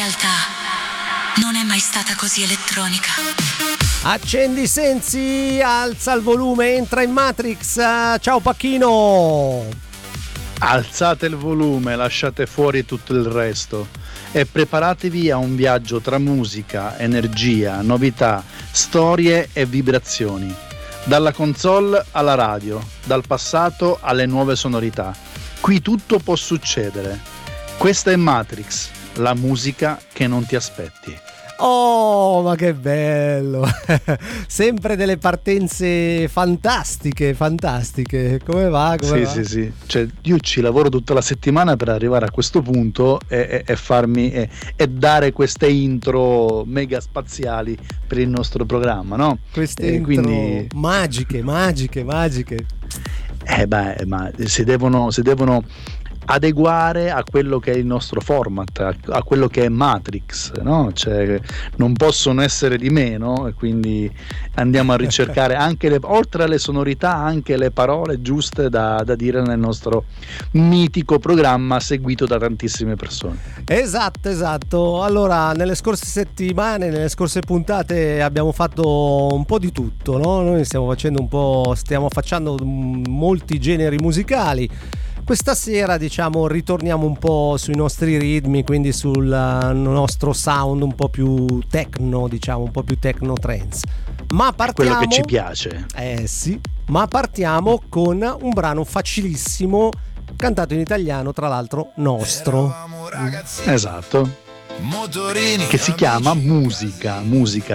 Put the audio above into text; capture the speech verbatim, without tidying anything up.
realtà non è mai stata così elettronica. Accendi i sensi, alza il volume, entra in Matrix. Ciao Pacchino. Alzate il volume, lasciate fuori tutto il resto e preparatevi a un viaggio tra musica, energia, novità, storie e vibrazioni. Dalla console alla radio, dal passato alle nuove sonorità. Qui tutto può succedere. Questa è Matrix, la musica che non ti aspetti. Oh, ma che bello! Sempre delle partenze fantastiche, fantastiche. Come va? Come sì, va? sì, sì. Cioè, io ci lavoro tutta la settimana per arrivare a questo punto e, e, e farmi e, e dare queste intro mega spaziali per il nostro programma, no? Queste e intro quindi... magiche, magiche, magiche. Eh beh, ma si devono, si devono adeguare a quello che è il nostro format, a, a quello che è Matrix, no? Cioè, non possono essere di meno, e quindi andiamo a ricercare anche le, oltre alle sonorità, anche le parole giuste da, da dire nel nostro mitico programma seguito da tantissime persone. Esatto, esatto. Allora, nelle scorse settimane, nelle scorse puntate abbiamo fatto un po' di tutto, no? Noi stiamo facendo un po', stiamo facendo molti generi musicali. Questa sera, diciamo, ritorniamo un po' sui nostri ritmi, quindi sul nostro sound un po' più techno, diciamo, un po' più techno trance. Ma partiamo... Quello che ci piace. Eh sì, ma partiamo con un brano facilissimo, cantato in italiano, tra l'altro nostro. Esatto. Motorini, che si chiama Musica, Musica,